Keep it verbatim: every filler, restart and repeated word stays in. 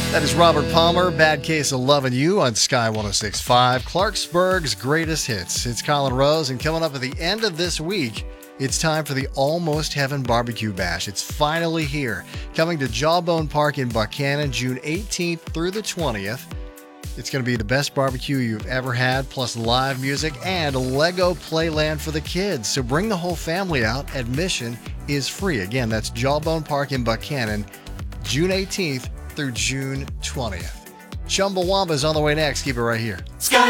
That is Robert Palmer, Bad Case of Lovin' You on Sky one oh six point five, Clarksburg's greatest hits. It's Colin Rose, and coming up at the end of this week, it's time for the Almost Heaven Barbecue Bash. It's finally here, coming to Jawbone Park in Buchanan, June eighteenth through the twentieth. It's going to be the best barbecue you've ever had, plus live music and a Lego Playland for the kids. So bring the whole family out. Admission is free. Again, that's Jawbone Park in Buchanan, June eighteenth through June twentieth. Chumbawamba's on the way next. Keep it right here. Sky